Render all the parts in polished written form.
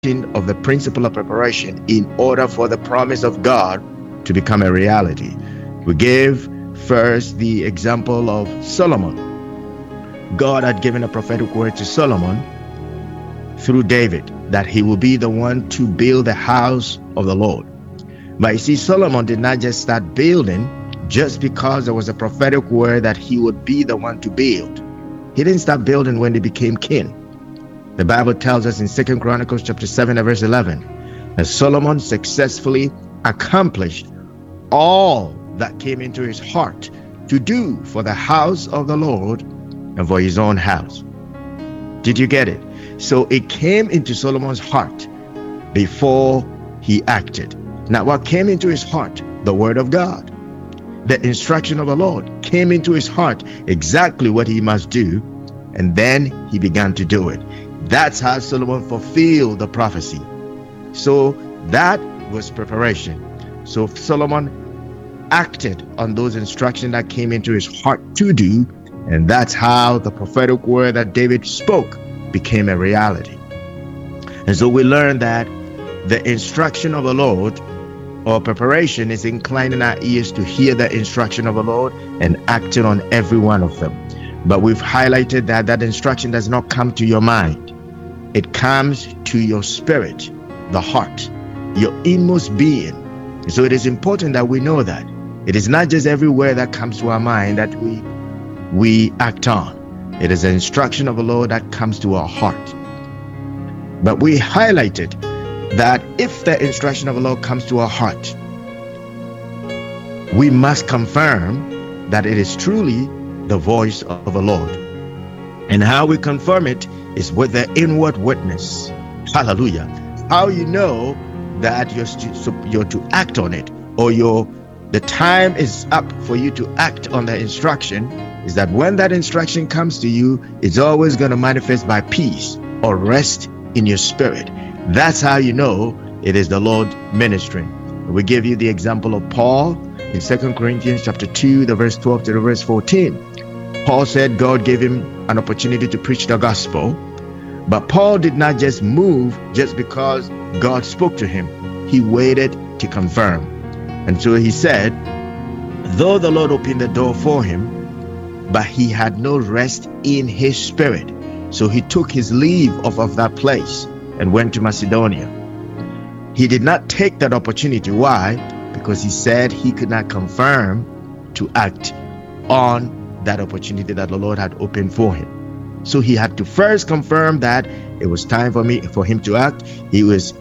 of the principle of preparation in order for the promise of God to become a reality. We gave first the example of Solomon. God had given a prophetic word to Solomon through David that he will be the one to build the house of the Lord. But you see, Solomon did not just start building just because there was a prophetic word that he would be the one to build. He didn't start building when he became king. The Bible tells us in 2 Chronicles chapter 7 and verse 11 that Solomon successfully accomplished all that came into his heart to do for the house of the Lord and for his own house. Did you get it? So it came into Solomon's heart before he acted. Now, what came into his heart? The word of God. The instruction of the Lord came into his heart, exactly what he must do, and then he began to do it. That's how Solomon fulfilled the prophecy. So that was preparation. So Solomon acted on those instructions that came into his heart to do, and that's how the prophetic word that David spoke became a reality. And so we learned that the instruction of the Lord, or preparation, is inclining our ears to hear the instruction of the Lord and acting on every one of them. But we've highlighted that that instruction does not come to your mind. It comes to your spirit, the heart, your inmost being. So it is important that we know that it is not just every word that comes to our mind that we act on. It is the instruction of the Lord that comes to our heart. But we highlighted that if the instruction of the Lord comes to our heart, we must confirm that it is truly the voice of the Lord. And how we confirm it is with the inward witness. Hallelujah. How you know that you're to act on it, or the time is up for you to act on the instruction, is that when that instruction comes to you, it's always going to manifest by peace or rest in your spirit. That's how you know it is the Lord ministering. We give you the example of Paul in 2 Corinthians chapter 2, the verse 12 to the verse 14. Paul said God gave him an opportunity to preach the gospel, but Paul did not just move just because God spoke to him. He waited to confirm. And so he said, though the Lord opened the door for him, but he had no rest in his spirit. So he took his leave of that place and went to Macedonia. He did not take that opportunity. Why? Because he said he could not confirm to act on that opportunity that the Lord had opened for him. So he had to first confirm that it was time for him to act. He was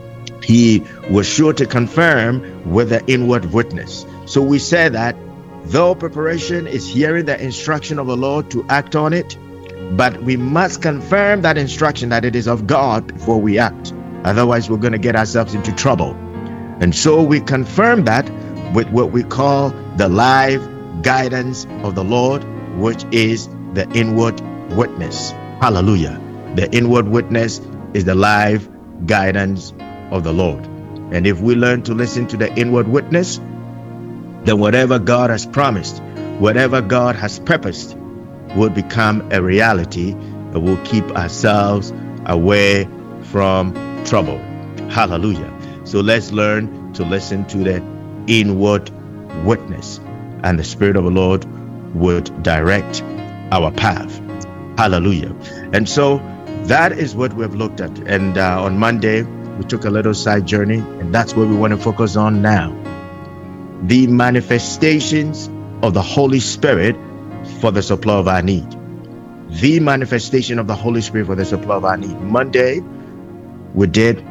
sure to confirm with the inward witness. So we said that though preparation is hearing the instruction of the Lord to act on it, but we must confirm that instruction that it is of God before we act. Otherwise, we're going to get ourselves into trouble. And so we confirm that with what we call the live guidance of the Lord, which is the inward witness. Hallelujah. The inward witness is the live guidance of the Lord. And if we learn to listen to the inward witness, then whatever God has promised, whatever God has purposed, will become a reality, and will keep ourselves away from trouble. Hallelujah. So let's learn to listen to the inward witness, and the Spirit of the Lord would direct our path. Hallelujah. And so that is what we've looked at. And on Monday, we took a little side journey, and that's what we want to focus on now. The manifestations of the Holy Spirit for the supply of our need. The manifestation of the Holy Spirit for the supply of our need. Monday, we did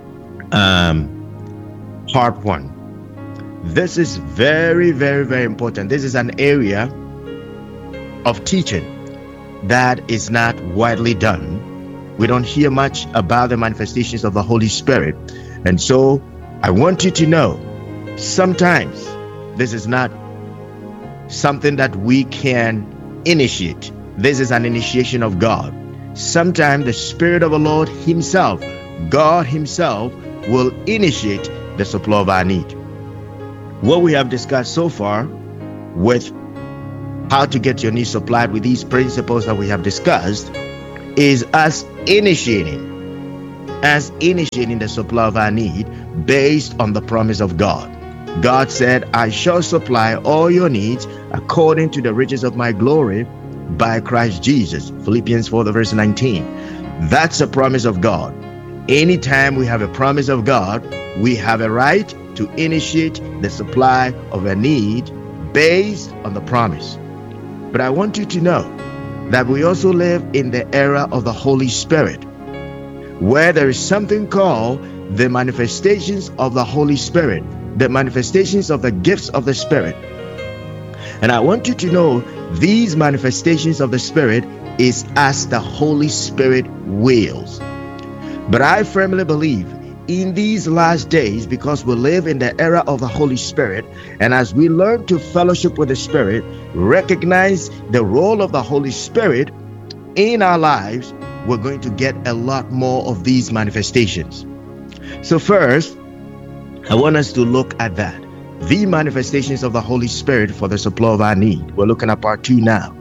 part 1. This is very, very, very important. This is an area of teaching that is not widely done. We don't hear much about the manifestations of the Holy Spirit. And so I want you to know, sometimes this is not something that we can initiate. This is an initiation of God. Sometimes the Spirit of the Lord himself, God himself, will initiate the supply of our need. What we have discussed so far with how to get your needs supplied with these principles that we have discussed is us initiating as initiating the supply of our need based on the promise of God. God said, I shall supply all your needs according to the riches of my glory by Christ Jesus. Philippians 4 verse 19. That's a promise of God. Anytime we have a promise of God, we have a right to initiate the supply of a need based on the promise. But I want you to know that we also live in the era of the Holy Spirit, where there is something called the manifestations of the Holy Spirit, the manifestations of the gifts of the Spirit. And I want you to know these manifestations of the Spirit is as the Holy Spirit wills. But I firmly believe in these last days, because we live in the era of the Holy Spirit, and as we learn to fellowship with the Spirit, recognize the role of the Holy Spirit in our lives, we're going to get a lot more of these manifestations. So first, I want us to look at that. The manifestations of the Holy Spirit for the supply of our need. We're looking at part 2 now.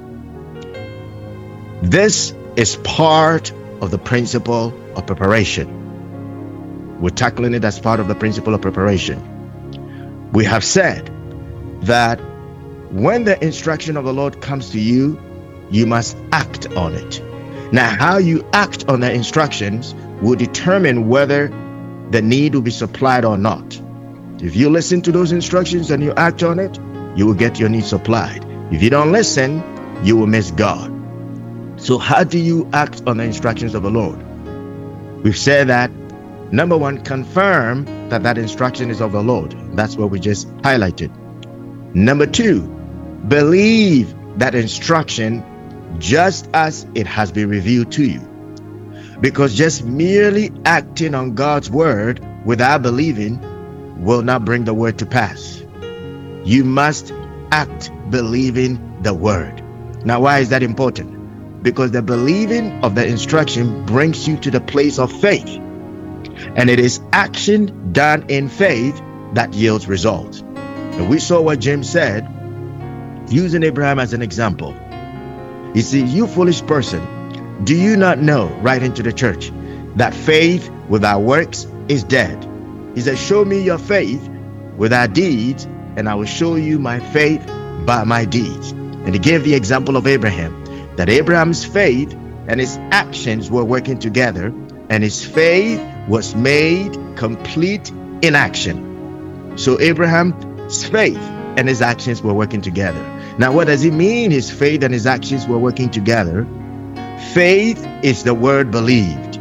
This is part of the principle of preparation. We're tackling it as part of the principle of preparation. We have said that when the instruction of the Lord comes to you, you must act on it. Now, how you act on the instructions will determine whether the need will be supplied or not. If you listen to those instructions and you act on it, you will get your needs supplied. If you don't listen, you will miss God. So how do you act on the instructions of the Lord? We've said that, number 1, confirm that that instruction is of the Lord. That's what we just highlighted. Number 2, believe that instruction just as it has been revealed to you. Because just merely acting on God's word without believing will not bring the word to pass. You must act believing the word. Now, why is that important? Because the believing of the instruction brings you to the place of faith. And it is action done in faith that yields results. And we saw what James said, using Abraham as an example. He said, you foolish person, do you not know, right into the church, that faith without works is dead? He said, show me your faith without deeds, and I will show you my faith by my deeds. And he gave the example of Abraham, that Abraham's faith and his actions were working together, and his faith was made complete in action. So Abraham's faith and his actions were working together. Now, what does it mean his faith and his actions were working together? Faith is the word believed.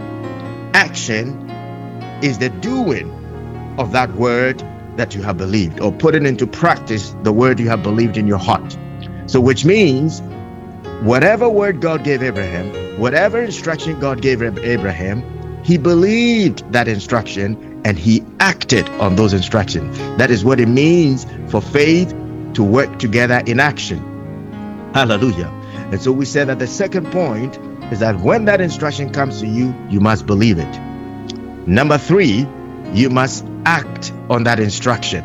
Action is the doing of that word that you have believed, or putting into practice the word you have believed in your heart. So which means whatever word God gave Abraham, whatever instruction God gave Abraham, he believed that instruction and he acted on those instructions. That is what it means for faith to work together in action. Hallelujah. And so we said that the second point is that when that instruction comes to you, you must believe it. Number 3, you must act on that instruction.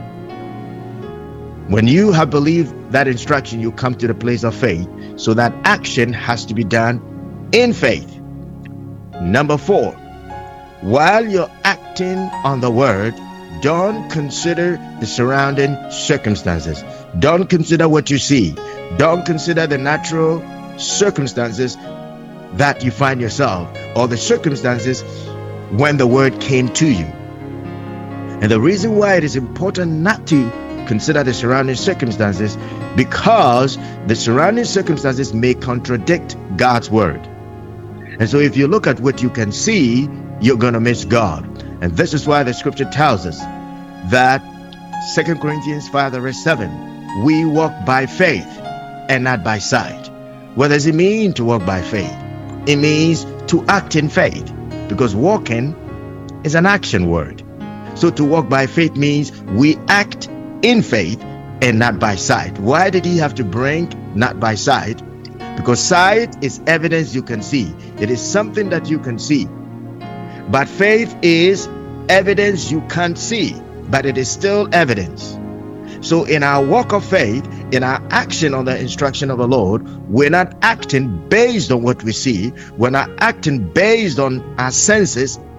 When you have believed that instruction, you come to the place of faith. So that action has to be done in faith. Number 4, while you're acting on the word, don't consider the surrounding circumstances. Don't consider what you see. Don't consider the natural circumstances that you find yourself, or the circumstances when the word came to you. And the reason why it is important not to consider the surrounding circumstances, because the surrounding circumstances may contradict God's word. And so if you look at what you can see, you're going to miss God. And this is why the scripture tells us that 2 Corinthians 5 verse 7, we walk by faith and not by sight. What does it mean to walk by faith? It means to act in faith, because walking is an action word. So to walk by faith means we act in faith and not by sight. Why did he have to bring not by sight? Because sight is evidence you can see. It is something that you can see. But faith is evidence you can't see, but it is still evidence. So in our walk of faith, in our action on the instruction of the Lord, we're not acting based on what we see. We're not acting based on our senses,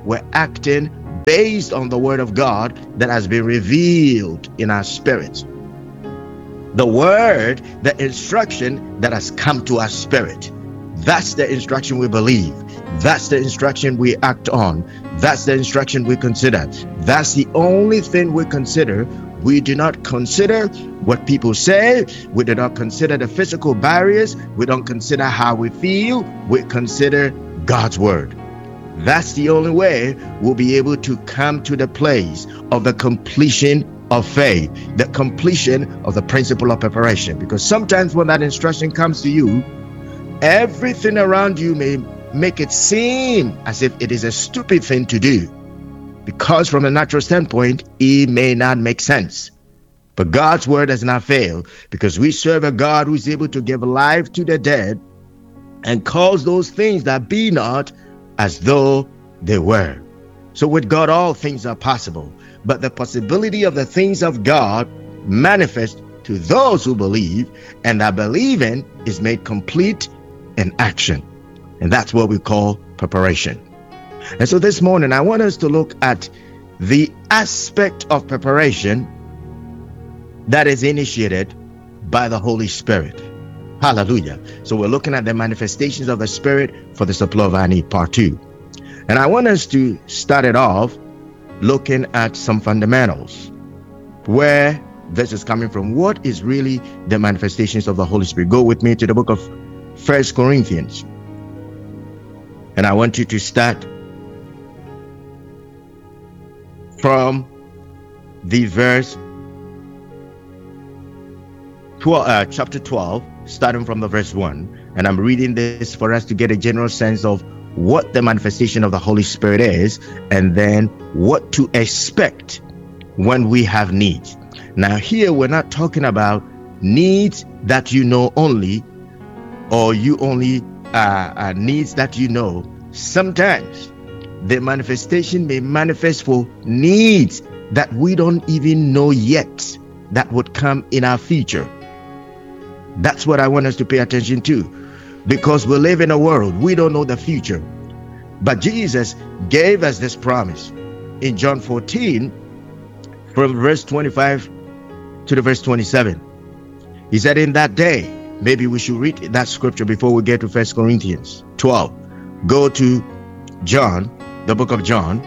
we're acting based on the word of God that has been revealed in our spirit. The word, the instruction that has come to our spirit. That's the instruction we believe. That's the instruction we act on. That's the instruction we consider. That's the only thing we consider. We do not consider what people say. We do not consider the physical barriers. We don't consider how we feel. We consider God's word. That's the only way we'll be able to come to the place of the completion of faith, the completion of the principle of preparation. Because sometimes when that instruction comes to you, everything around you may make it seem as if it is a stupid thing to do, because from a natural standpoint, it may not make sense. But God's word does not fail, because we serve a God who is able to give life to the dead and cause those things that be not as though they were. So with God, all things are possible. But the possibility of the things of God manifest to those who believe, and that believing is made complete in action. And that's what we call preparation. And so this morning, I want us to look at the aspect of preparation that is initiated by the Holy Spirit. Hallelujah. So we're looking at the manifestations of the Spirit for the supply of our need, part 2. And I want us to start it off looking at some fundamentals, where this is coming from. What is really the manifestations of the Holy Spirit? Go with me to the book of 1 Corinthians. And I want you to start from the verse 12, chapter 12, starting from the verse 1. And I'm reading this for us to get a general sense of what the manifestation of the Holy Spirit is, and then what to expect when we have needs. Now here we're not talking about needs that you know only, or you only needs that you know. Sometimes the manifestation may manifest for needs that we don't even know yet that would come in our future. That's what I want us to pay attention to, because we live in a world, we don't know the future. But Jesus gave us this promise in John 14 from verse 25 to the verse 27. He said, in that day, maybe we should read that scripture before we get to 1 Corinthians 12. Go to John, the book of John.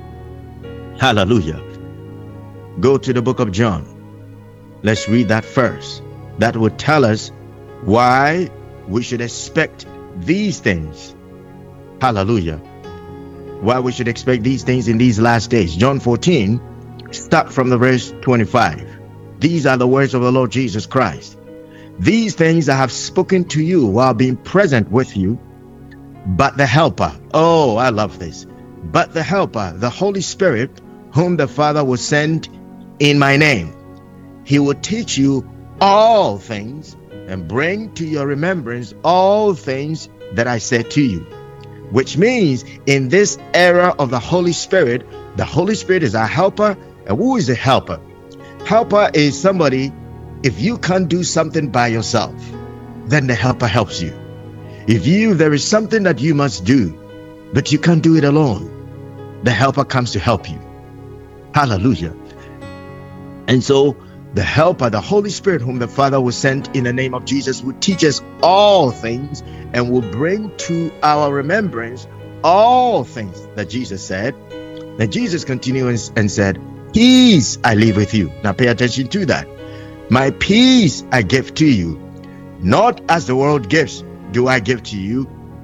Hallelujah. Go to the book of John. Let's read that first. That would tell us why we should expect these things. Hallelujah. Why we should expect these things in these last days. John 14, start from the verse 25. These are the words of the Lord Jesus Christ. These things I have spoken to you while being present with you, but the Helper. Oh, I love this. But the Helper, the Holy Spirit, whom the Father will send in my name, he will teach you all things and bring to your remembrance all things that I said to you. Which means in this era of the Holy Spirit is our helper. And who is a helper? Helper is somebody, if you can't do something by yourself, then the helper helps you. If there is something that you must do, but you can't do it alone, the helper comes to help you. Hallelujah. And so the helper, the Holy Spirit, whom the Father will send in the name of Jesus, will teach us all things and will bring to our remembrance all things that Jesus said. Then Jesus continued and said, peace I leave with you. Now pay attention to that. My peace I give to you. Not as the world gives do I give to you.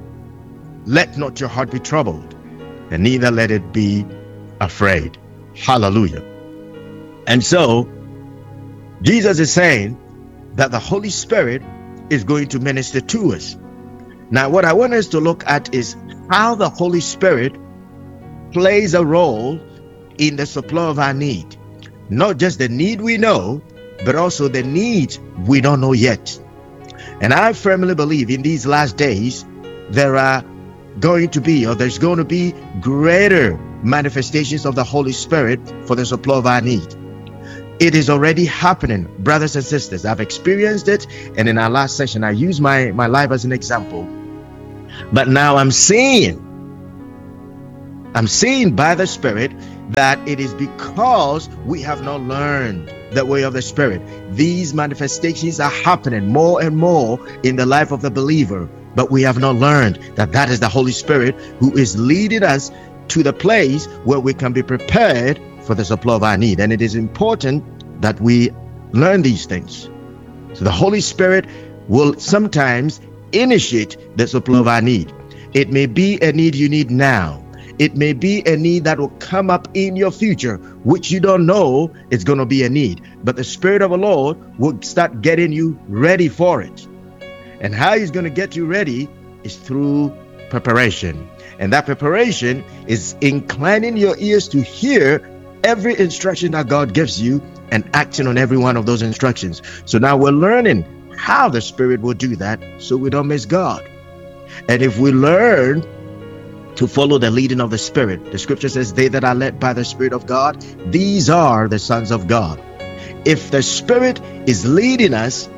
Let not your heart be troubled, and neither let it be afraid. Hallelujah. And so Jesus is saying that the Holy Spirit is going to minister to us. Now, what I want us to look at is how the Holy Spirit plays a role in the supply of our need. Not just the need we know, but also the needs we don't know yet. And I firmly believe in these last days, there's going to be greater manifestations of the Holy Spirit for the supply of our need. It is already happening, brothers and sisters. I've experienced it, and in our last session, I used my life as an example. But now I'm seeing I'm saying by the Spirit that it is because we have not learned the way of the Spirit. These manifestations are happening more and more in the life of the believer, but we have not learned that that is the Holy Spirit who is leading us to the place where we can be prepared for the supply of our need. And it is important that we learn these things. So the Holy Spirit will sometimes initiate the supply of our need. It may be a need you need now. It may be a need that will come up in your future, which you don't know it's going to be a need. But the Spirit of the Lord will start getting you ready for it. And how He's going to get you ready is through preparation. And that preparation is inclining your ears to hear every instruction that God gives you and acting on every one of those instructions. So now we're learning how the Spirit will do that so we don't miss God. And if we learn to follow the leading of the Spirit, the scripture says, they that are led by the Spirit of God, these are the sons of God. If the Spirit is leading us,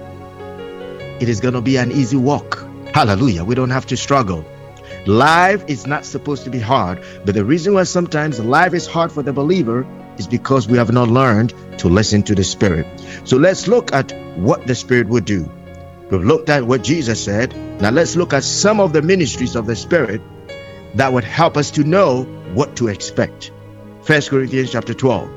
it is going to be an easy walk. Hallelujah. We don't have to struggle. Life is not supposed to be hard, but the reason why sometimes life is hard for the believer is because we have not learned to listen to the Spirit. So let's look at what the Spirit would do. We've looked at what Jesus said. Now let's look at some of the ministries of the Spirit that would help us to know what to expect. 1 Corinthians chapter 12.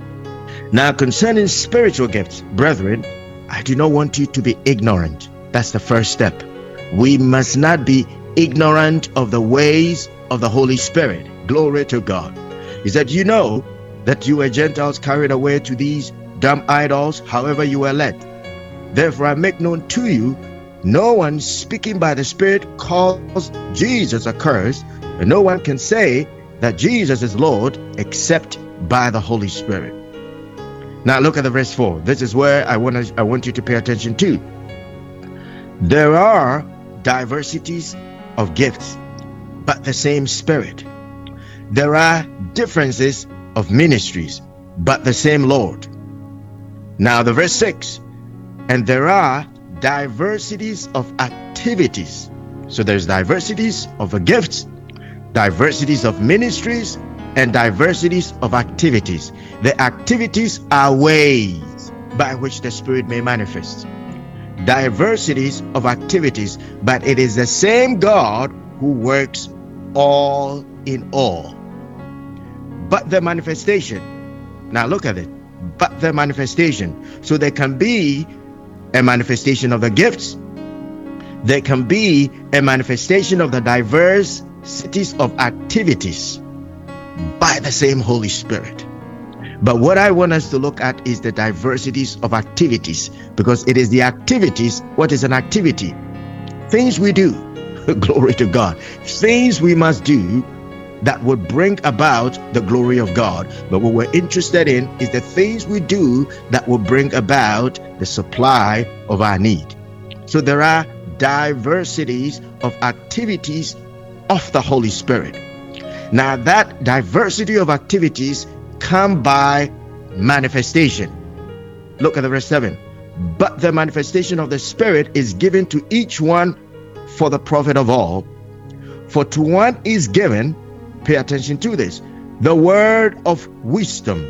Now concerning spiritual gifts, brethren, I do not want you to be ignorant. That's the first step. We must not be ignorant of the ways of the Holy Spirit. Glory to God. He said, you know that you were Gentiles carried away to these dumb idols, however you were led. Therefore I make known to you, no one speaking by the Spirit calls Jesus accursed, and no one can say that Jesus is Lord except by the Holy Spirit. Now look at the verse 4. This is where I want you to pay attention to. There are diversities of gifts, but the same Spirit. There are differences of ministries, but the same Lord. Now the verse 6. And there are diversities of activities. So there's diversities of the gifts, diversities of ministries, and diversities of activities. The activities are ways by which the Spirit may manifest. Diversities of activities, but it is the same God who works all in all. But the manifestation. Now look at it. But the manifestation. So there can be a manifestation of the gifts. There can be a manifestation of the diversities of activities by the same Holy Spirit. But what I want us to look at is the diversities of activities, because it is the activities. What is an activity? Things we do. Glory to God. Things we must do that would bring about the glory of God. But what we're interested in is the things we do that will bring about the supply of our need. So there are diversities of activities of the Holy Spirit. Now that diversity of activities come by manifestation. Look at the verse 7. But the manifestation of the Spirit is given to each one for the profit of all. For to one is given, pay attention to this, the word of wisdom.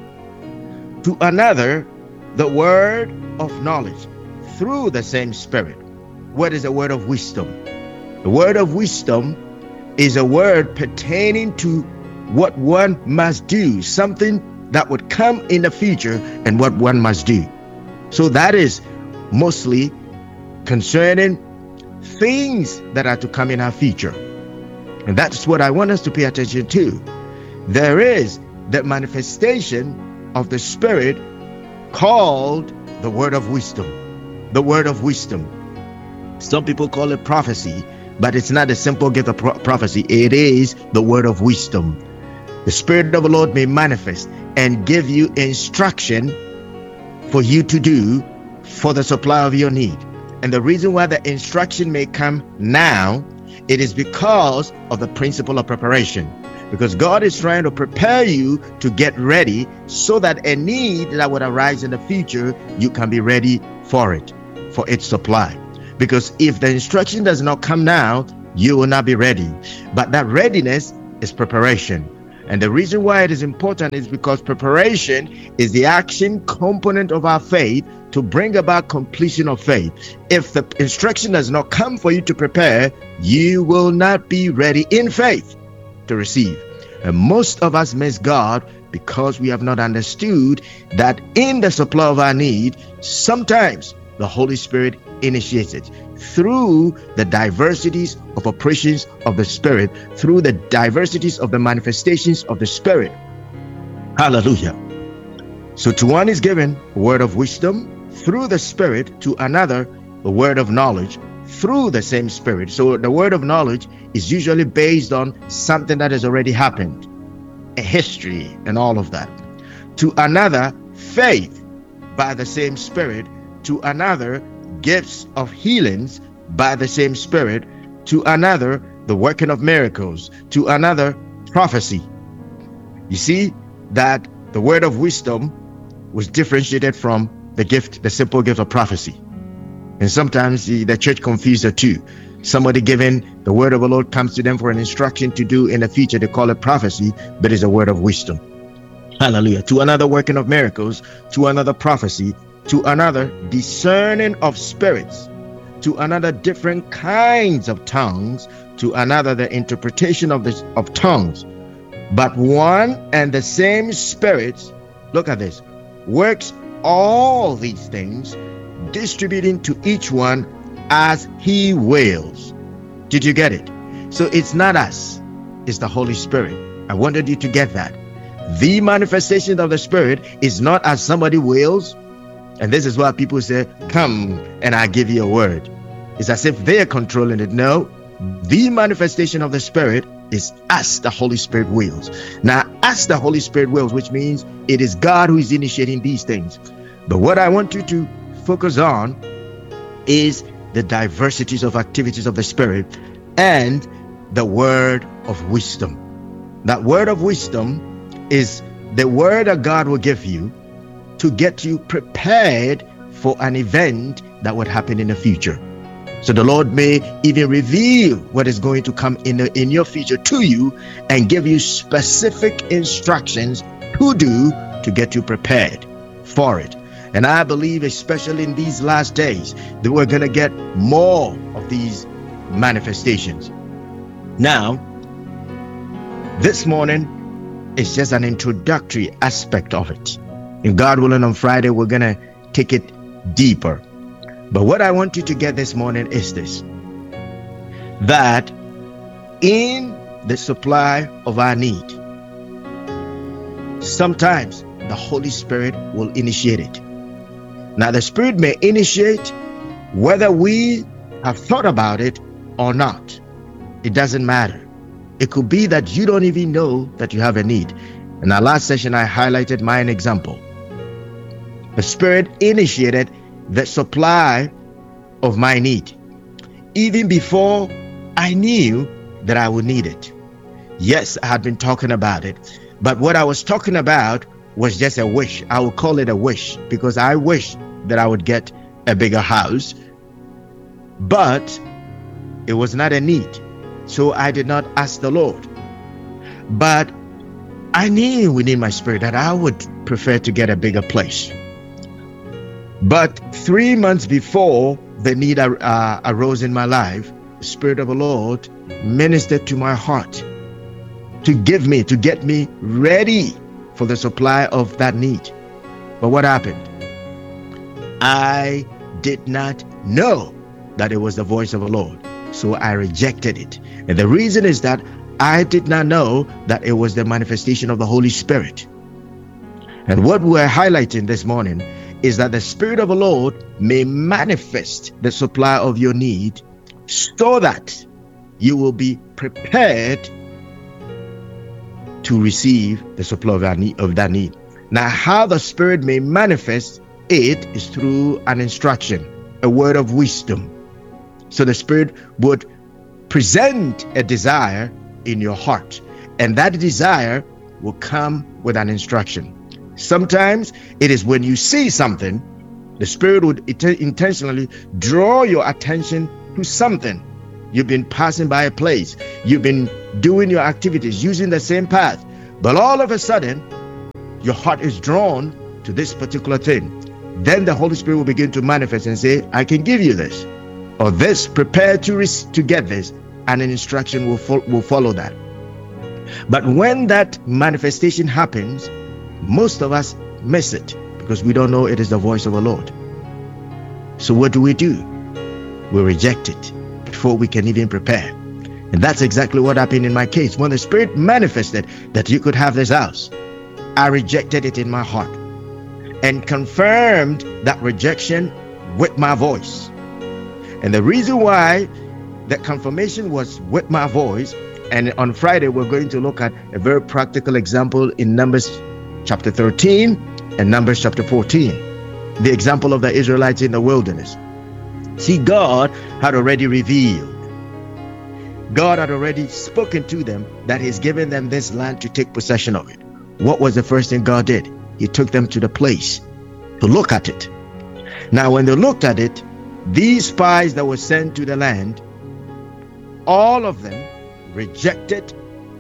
To another, the word of knowledge through the same Spirit. What is the word of wisdom? The word of wisdom is a word pertaining to what one must do, something that would come in the future and what one must do. So that is mostly concerning things that are to come in our future. And that's what I want us to pay attention to. There is the manifestation of the Spirit called the word of wisdom. The word of wisdom. Some people call it prophecy, but it's not a simple gift of prophecy. It is the word of wisdom. The Spirit of the Lord may manifest and give you instruction for you to do for the supply of your need. And the reason why the instruction may come now, it is because of the principle of preparation. Because God is trying to prepare you to get ready so that a need that would arise in the future, you can be ready for it, for its supply. Because if the instruction does not come now, you will not be ready. But that readiness is preparation. And the reason why it is important is because preparation is the action component of our faith to bring about completion of faith. If the instruction does not come for you to prepare, you will not be ready in faith to receive. And most of us miss God because we have not understood that in the supply of our need, sometimes the Holy Spirit initiates it through the diversities of operations of the Spirit, through the diversities of the manifestations of the Spirit. Hallelujah. So to one is given a word of wisdom through the Spirit, to another a word of knowledge through the same Spirit. So the word of knowledge is usually based on something that has already happened, a history and all of that. To another, faith by the same Spirit. To another, gifts of healings by the same Spirit. To another, the working of miracles. To another, prophecy. You see that the word of wisdom was differentiated from the simple gift of prophecy. And sometimes the church confuses the two. Somebody given the word of the Lord comes to them for an instruction to do in the future. They call it prophecy, but it's a word of wisdom. Hallelujah. To another, working of miracles. To another, prophecy. To another, discerning of spirits. To another, different kinds of tongues. To another, the interpretation of tongues. But one and the same Spirit, look at this, works all these things, distributing to each one as He wills. Did you get it? So it's not us, it's the Holy Spirit. I wanted you to get that. The manifestation of the Spirit is not as somebody wills. And this is why people say, come and I give you a word. It's as if they're controlling it. No, the manifestation of the Spirit is as the Holy Spirit wills. Now, as the Holy Spirit wills, which means it is God who is initiating these things. But what I want you to focus on is the diversities of activities of the Spirit and the word of wisdom. That word of wisdom is the word that God will give you to get you prepared for an event that would happen in the future. So the Lord may even reveal what is going to come in your future to you and give you specific instructions to do to get you prepared for it. And I believe, especially in these last days, that we're going to get more of these manifestations. Now, this morning is just an introductory aspect of it. And God willing, on Friday, we're going to take it deeper. But what I want you to get this morning is this, that in the supply of our need, sometimes the Holy Spirit will initiate it. Now, the Spirit may initiate whether we have thought about it or not. It doesn't matter. It could be that you don't even know that you have a need. In our last session, I highlighted my example. The Spirit initiated the supply of my need even before I knew that I would need it. Yes, I had been talking about it, but what I was talking about was just a wish. I would call it a wish because I wish that I would get a bigger house, but it was not a need. So I did not ask the Lord. But I knew within my spirit that I would prefer to get a bigger place. But 3 months before the need arose in my life, the Spirit of the Lord ministered to my heart to get me ready for the supply of that need. But what happened? I did not know that it was the voice of the Lord, so I rejected it. And the reason is that I did not know that it was the manifestation of the Holy Spirit. And what we're highlighting this morning is that the Spirit of the Lord may manifest the supply of your need so that you will be prepared to receive the supply of that need. Now, how the Spirit may manifest it is through an instruction, a word of wisdom. So the Spirit would present a desire in your heart, and that desire will come with an instruction. Sometimes it is when you see something, the Spirit would intentionally draw your attention to something. You've been passing by a place, you've been doing your activities, using the same path. But all of a sudden, your heart is drawn to this particular thing. Then the Holy Spirit will begin to manifest and say, I can give you this, or this, prepare to get this, and an instruction will follow that. But when that manifestation happens, most of us miss it because we don't know it is the voice of the Lord. So what do? We reject it before we can even prepare. And that's exactly what happened in my case. When the Spirit manifested that you could have this house, I rejected it in my heart and confirmed that rejection with my voice. And the reason why that confirmation was with my voice, and on Friday we're going to look at a very practical example in Numbers chapter 13 and Numbers chapter 14, the example of the Israelites in the wilderness. See, God had already revealed, God had already spoken to them that He's given them this land to take possession of it. What was the first thing God did? He took them to the place to look at it. Now, when they looked at it, these spies that were sent to the land, all of them rejected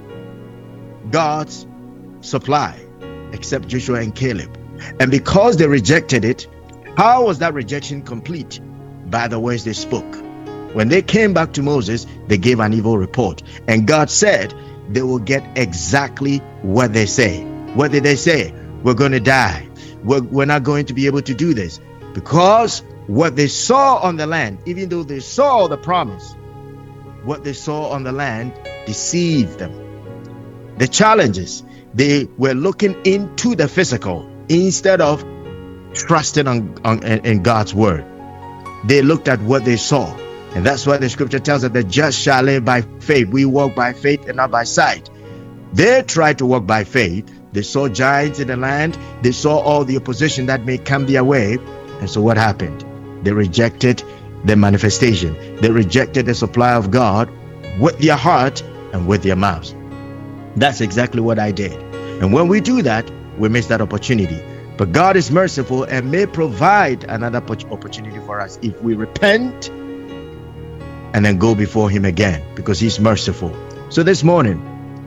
God's supply, except Joshua and Caleb. And because they rejected it, how was that rejection complete? By the words they spoke. When they came back to Moses, they gave an evil report. And God said they will get exactly what they say. What did they say? We're going to die. We're not going to be able to do this. Because what they saw on the land, even though they saw the promise, what they saw on the land deceived them. The challenges, they were looking into the physical instead of trusting in God's word. They looked at what they saw. And that's why the scripture tells us the just shall live by faith. We walk by faith and not by sight. They tried to walk by faith. They saw giants in the land. They saw all the opposition that may come their way. And so what happened? They rejected the manifestation. They rejected the supply of God with their heart and with their mouths. That's exactly what I did. And when we do that, we miss that opportunity. But God is merciful and may provide another opportunity for us if we repent and then go before Him again, because He's merciful. So this morning,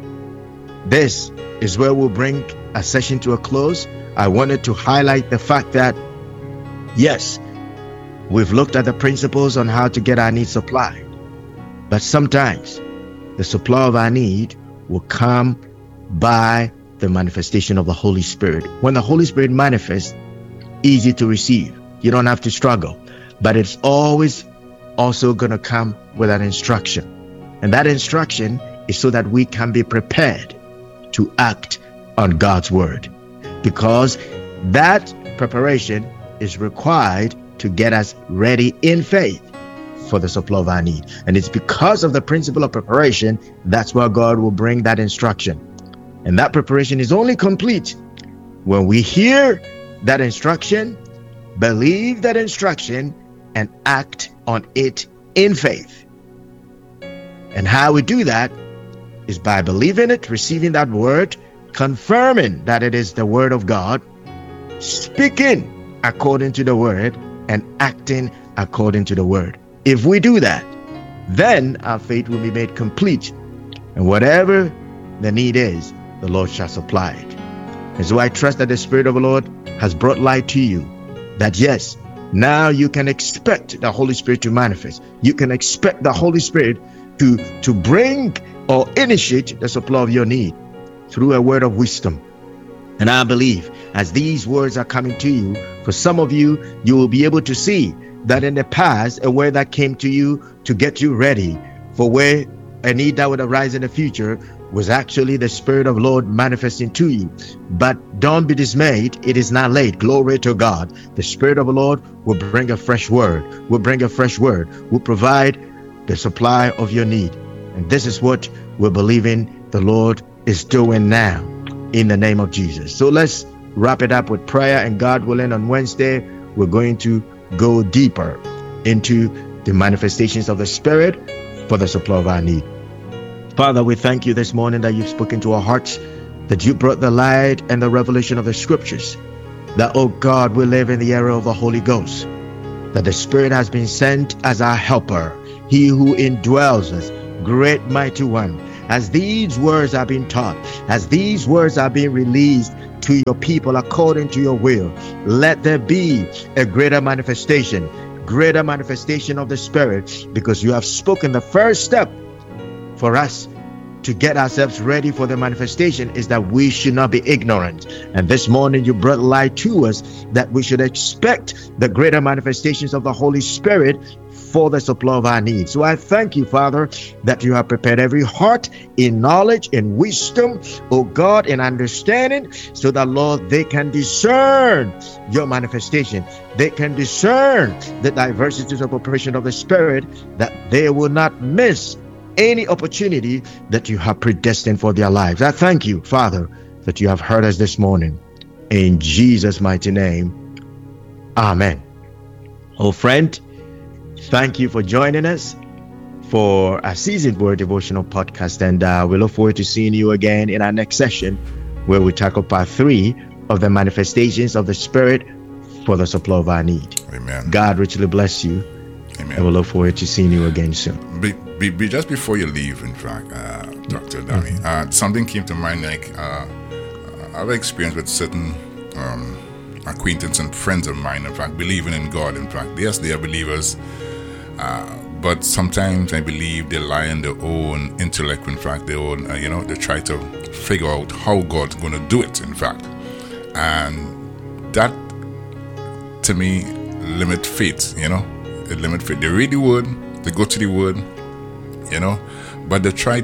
this is where we'll bring a session to a close. I wanted to highlight the fact that, yes, we've looked at the principles on how to get our needs supplied, but sometimes the supply of our need will come by the manifestation of the Holy Spirit. When the Holy Spirit manifests, easy to receive. You don't have to struggle, but it's always also going to come with an instruction. And that instruction is so that we can be prepared to act on God's word, because that preparation is required to get us ready in faith for the supply of our need. And it's because of the principle of preparation that's why God will bring that instruction. And that preparation is only complete when we hear that instruction, believe that instruction, and act on it in faith. And how we do that is by believing it, receiving that word, confirming that it is the word of God, speaking according to the word, and acting according to the word. If we do that, then our faith will be made complete, and whatever the need is, the Lord shall supply it. And so I trust that the Spirit of the Lord has brought light to you, that yes, now you can expect the Holy Spirit to manifest. You can expect the Holy Spirit to bring or initiate the supply of your need through a word of wisdom. And I believe as these words are coming to you, for some of you, you will be able to see that in the past, a word that came to you to get you ready for where a need that would arise in the future was actually the Spirit of the Lord manifesting to you. But don't be dismayed. It is not late. Glory to God. The Spirit of the Lord will bring a fresh word. Will bring a fresh word. Will provide the supply of your need. And this is what we're believing the Lord is doing now in the name of Jesus. So let's wrap it up with prayer, and God willing, on Wednesday, we're going to go deeper into the manifestations of the Spirit for the supply of our need. Father, we thank you this morning that you've spoken to our hearts, that you brought the light and the revelation of the scriptures, that, oh God, we live in the era of the Holy Ghost, that the Spirit has been sent as our helper, he who indwells us, great mighty one, as these words are being taught, as these words are being released to your people according to your will, let there be a greater manifestation of the Spirit, because you have spoken. The first step for us to get ourselves ready for the manifestation is that we should not be ignorant. And this morning you brought light to us that we should expect the greater manifestations of the Holy Spirit for the supply of our needs. So I thank you, Father, that you have prepared every heart in knowledge, in wisdom, oh God, in understanding, so that, Lord, they can discern your manifestation. They can discern the diversities of operation of the Spirit, that they will not miss any opportunity that you have predestined for their lives. I thank you, Father, that you have heard us this morning. In Jesus' mighty name, amen. Oh, friend, thank you for joining us for our Seasoned Word Devotional Podcast, and we look forward to seeing you again in our next session, where we tackle part 3 of the manifestations of the Spirit for the supply of our need. Amen. God richly bless you. Amen. And we look forward to seeing you again soon. Just before you leave, in fact, Dr. Danny, something came to mind, like I've experienced with certain acquaintances and friends of mine, in fact, believing in God. In fact, yes, they are believers, but sometimes I believe they lie in their own intellect. In fact, their own, they try to figure out how God's going to do it, in fact. And that, to me, limit faith, It limit faith. They read the word, they go to the word, but they try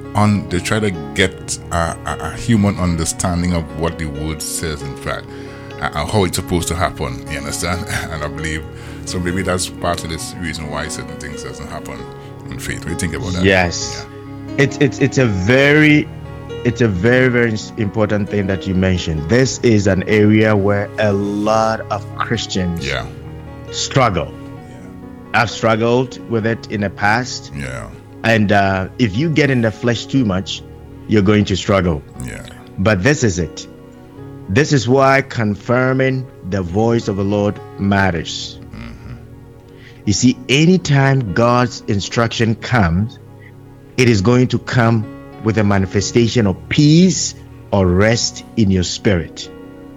to get a human understanding of what the word says, in fact, and how it's supposed to happen. You understand? And I believe so. Maybe that's part of this reason why certain things doesn't happen in faith. What do you think about that? Yes, yeah. It's a very very important thing that you mentioned. This is an area where a lot of Christians struggle. I've struggled with it in the past. Yeah. And if you get in the flesh too much, you're going to struggle. Yeah. But this is it. This is why confirming the voice of the Lord matters. Mm-hmm. You see, anytime God's instruction comes, it is going to come with a manifestation of peace or rest in your spirit.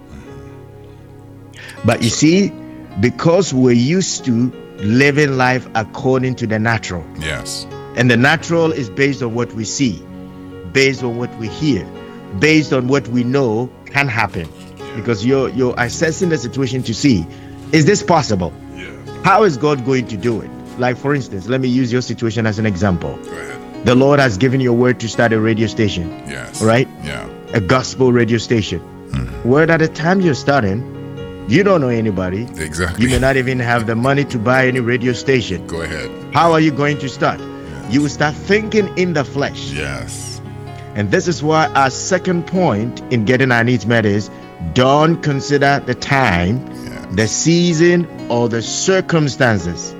Mm-hmm. But you see, because we're used to living life according to the natural. Yes. And the natural is based on what we see, based on what we hear, based on what we know can happen. Because you're assessing the situation to see, is this possible? Yeah. How is God going to do it? Like, for instance, let me use your situation as an example. Go ahead. The Lord has given you a word to start a radio station. Yes. Right? Yeah. A gospel radio station. Where at the time you're starting, you don't know anybody. Exactly. You may not even have the money to buy any radio station. Go ahead. How are you going to start? Yes. You will start thinking in the flesh. Yes. And this is why our second point in getting our needs met is, don't consider the time, the season, or the circumstances.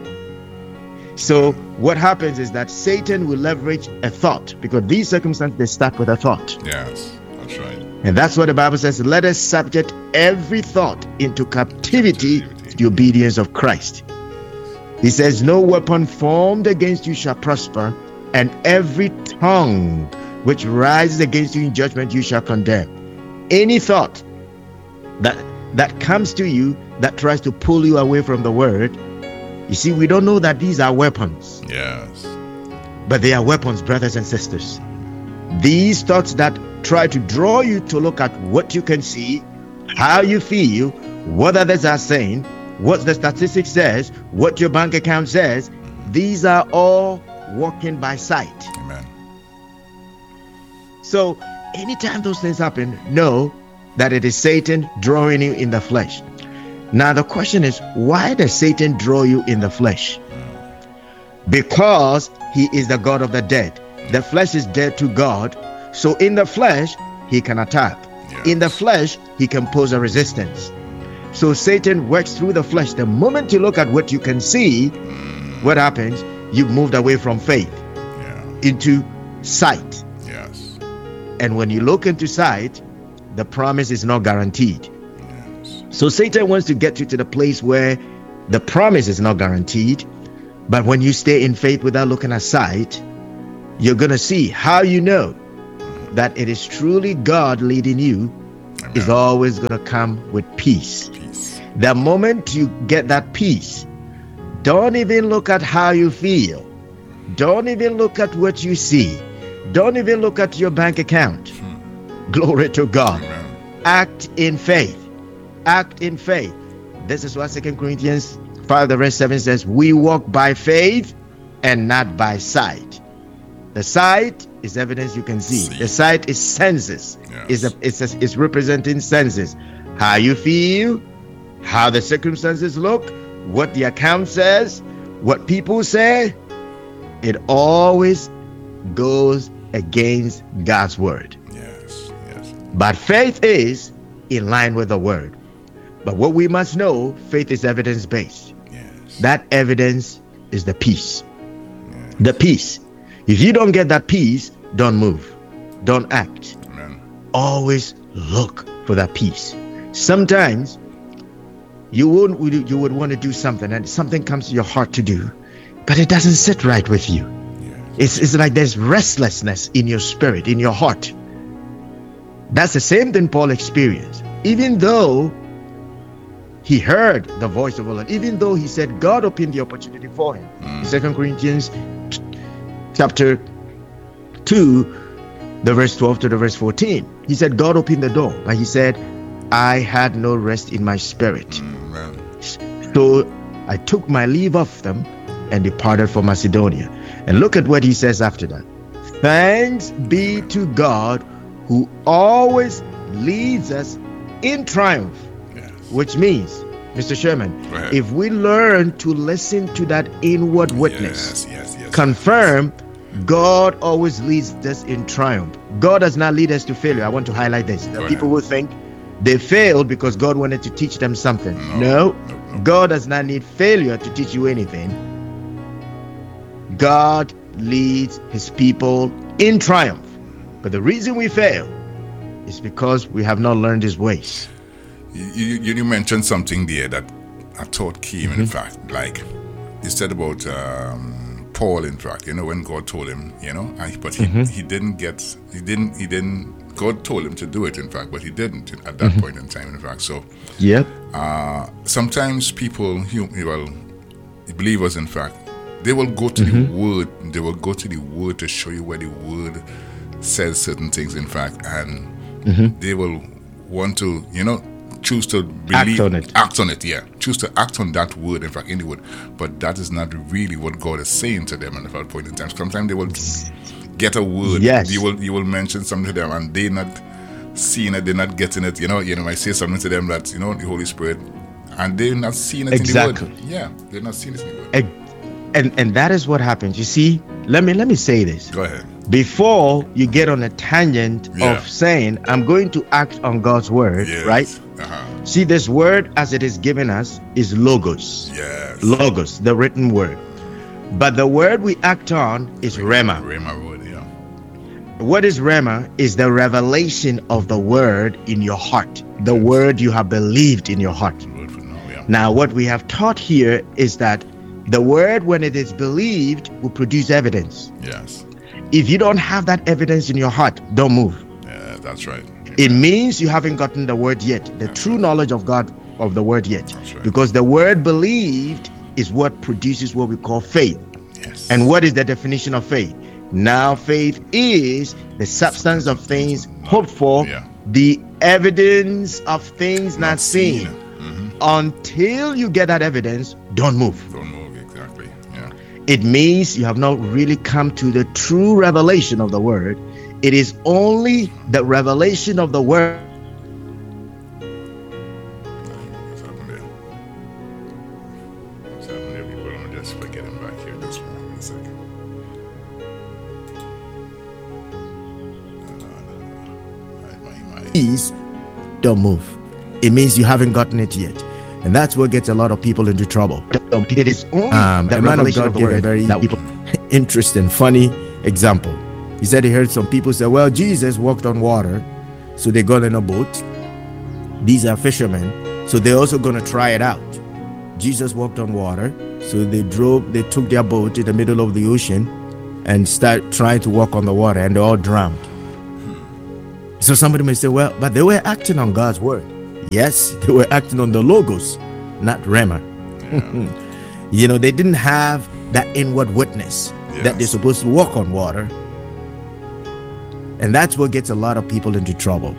So what happens is that Satan will leverage a thought, because these circumstances, they start with a thought. Yes, that's right. And that's what the Bible says. Let us subject every thought into captivity to the obedience of Christ. He says, no weapon formed against you shall prosper, and every tongue which rises against you in judgment you shall condemn. Any thought that comes to you that tries to pull you away from the word, you see, we don't know that these are weapons. Yes. But they are weapons, brothers and sisters. These thoughts that try to draw you to look at what you can see, how you feel, what others are saying, what the statistics says, what your bank account says, these are all walking by sight. Amen. So anytime those things happen, know that it is Satan drawing you in the flesh. Now the question is, why does Satan draw you in the flesh? Because he is the God of the dead. The flesh is dead to God. So in the flesh, he can attack. Yes. In the flesh, he can pose a resistance. So Satan works through the flesh. The moment you look at what you can see, what happens? You've moved away from faith into sight. Yes. And when you look into sight, the promise is not guaranteed. Yes. So Satan wants to get you to the place where the promise is not guaranteed. But when you stay in faith without looking at sight, you're going to see how you know that it is truly God leading you. Amen. Is always going to come with peace. The moment you get that peace, don't even look at how you feel. Don't even look at what you see. Don't even look at your bank account. Glory to God. Amen. Act in faith. Act in faith. This is what 2 Corinthians 5 verse 7 says, we walk by faith and not by sight. The sight is evidence you can see. The sight is senses. Yes. It's representing senses. How you feel, how the circumstances look, what the account says, what people say. It always goes against God's word. Yes, yes. But faith is in line with the word. But what we must know, faith is evidence-based. Yes. That evidence is the peace. Yes. The peace. If you don't get that peace, don't move. Don't act. Amen. Always look for that peace. Sometimes you would want to do something and something comes to your heart to do, but it doesn't sit right with you. Yes. It's like there's restlessness in your spirit, in your heart. That's the same thing Paul experienced. Even though he heard the voice of the Lord, even though he said God opened the opportunity for him. In 2 Corinthians chapter 2, the verse 12 to the verse 14, he said God opened the door, but he said, I had no rest in my spirit. Amen. So I took my leave of them and departed for Macedonia. And look at what he says after that. Thanks be to God who always leads us in triumph. Yes. Which means, Mr. Sherman, if we learn to listen to that inward witness, yes. confirm God always leads us in triumph. God does not lead us to failure. I want to highlight this. People will think they failed because God wanted to teach them something. No. God does not need failure to teach you anything. God leads his people in triumph. But the reason we fail is because we have not learned his ways. You mentioned something there that I thought came, in fact, like you said about Paul, in fact, when God told him, but he didn't, God told him to do it, in fact, but he didn't at that point in time, in fact. So, sometimes people, believers, in fact, they will go to the word, they will go to the word to show you where the word says certain things, in fact, and they will want to, choose to believe, act on it, choose to act on that word, in fact, in the word, but that is not really what God is saying to them at that point in time. Sometimes they will get a word, you will mention something to them, and they're not seeing it, they're not getting it, I say something to them that, the Holy Spirit, and they're not seeing it in the word. They're not seeing it in the word. And that is what happens. You see, let me say this. Go ahead. Before you get on a tangent of saying, I'm going to act on God's word, right? See, this word as it is given us is logos. Yes. Logos, the written word. But the word we act on is Rhema. Rhema word, What is Rhema? Is the revelation of the word in your heart. The word you have believed in your heart. Now, what we have taught here is that the word, when it is believed, will produce evidence. Yes. If you don't have that evidence in your heart, don't move. Yeah, that's right. It means you haven't gotten the word yet, the true knowledge of God, of the word yet. That's right. Because the word believed is what produces what we call faith. Yes. And what is the definition of faith? Now, faith is the substance of things hoped for, the evidence of things not seen. Until you get that evidence, don't move. Don't move, exactly. Yeah. It means you have not really come to the true revelation of the word. It is only the revelation of the word. What's happened there? What's happened there, people? I'm just getting back here this one. A second. Please don't move. It means you haven't gotten it yet. And that's what gets a lot of people into trouble. It is only the man of God gave a very interesting, funny example. He said he heard some people say, well, Jesus walked on water, so they got in a boat. These are fishermen, so they're also going to try it out. Jesus walked on water, so they took their boat in the middle of the ocean, and start trying to walk on the water, and they all drowned. So somebody may say, well, but they were acting on God's word. Yes, they were acting on the logos, not Rhema. Yeah. They didn't have that inward witness that they're supposed to walk on water. And that's what gets a lot of people into trouble.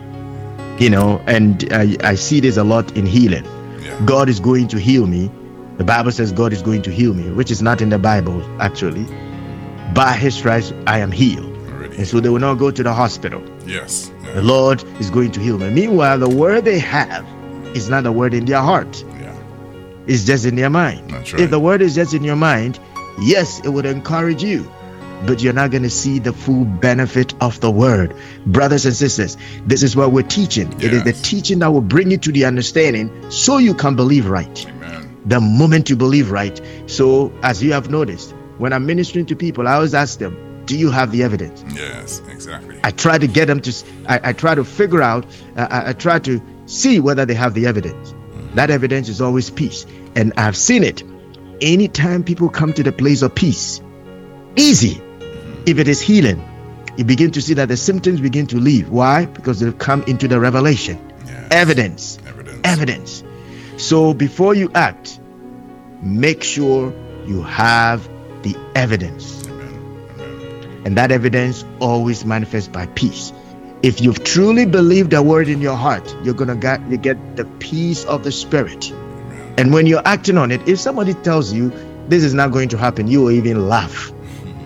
And I see this a lot in healing. Yeah. God is going to heal me. The Bible says God is going to heal me, which is not in the Bible, actually. By his stripes, I am healed. Already. And so they will not go to the hospital. Yes. Yeah. The Lord is going to heal me. Meanwhile, the word they have is not the word in their heart. Yeah. It's just in their mind. That's right. If the word is just in your mind, yes, it would encourage you, but you're not going to see the full benefit of the word. Brothers and sisters, this is what we're teaching. Yes. It is the teaching that will bring you to the understanding so you can believe right. Amen. The moment you believe right. So as you have noticed, when I'm ministering to people, I always ask them, do you have the evidence? Yes, exactly. I try to get them to, I try to figure out, I try to see whether they have the evidence. Mm-hmm. That evidence is always peace. And I've seen it. Anytime people come to the place of peace, easy. If it is healing, you begin to see that the symptoms begin to leave. Why? Because they've come into the revelation. Yes. Evidence. So before you act, make sure you have the evidence. Amen. And that evidence always manifests by peace. If you've truly believed the word in your heart, you get the peace of the Spirit. Amen. And when you're acting on it, if somebody tells you this is not going to happen, you will even laugh.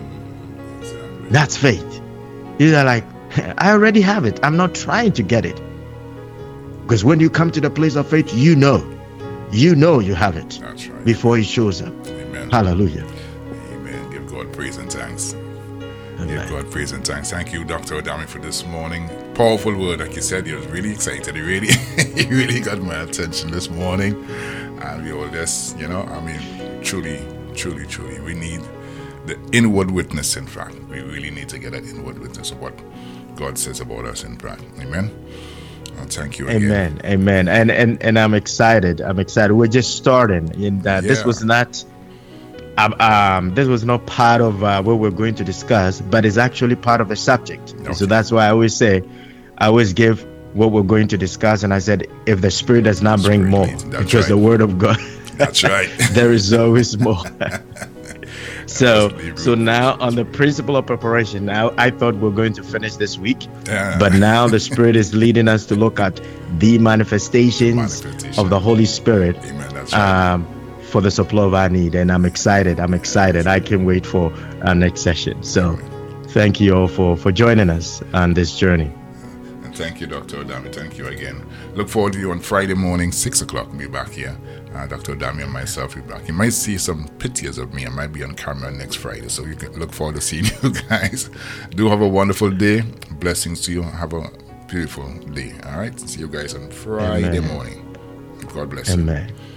That's faith. You're like, I already have it. I'm not trying to get it. Because when you come to the place of faith, you know you have it. That's right. Before he shows up. Amen. Hallelujah. Amen. Give God praise and thanks. Amen. Give God praise and thanks. Thank you, Dr. Adami, for this morning. Powerful word, like you said. You was really excited. He really got my attention this morning. And we all just, truly, we need the inward witness, in fact. We really need to get an inward witness of what God says about us, in fact. Amen. And thank you again. Amen. And I'm excited. We're just starting. In that this was not part of what we're going to discuss, but it's actually part of the subject. Okay. So that's why I always give what we're going to discuss, and I said, if the Spirit does not bring more, because the Word of God, that's right. There is always more. So now on the principle of preparation, now I thought we're going to finish this week, but now the Spirit is leading us to look at the manifestations of the Holy Spirit. Amen. That's right. For the supply of our need, and I'm excited. I can't wait for our next session. So thank you all for joining us on this journey. And thank you, Dr. Adami. Thank you again. Look forward to you on Friday morning, 6 o'clock. We'll be back here. Dr. Adami and myself will be back. You might see some pictures of me. I might be on camera next Friday, so you can look forward to seeing you guys. Do have a wonderful day. Blessings to you. Have a beautiful day. All right. See you guys on Friday morning. God bless you. Amen.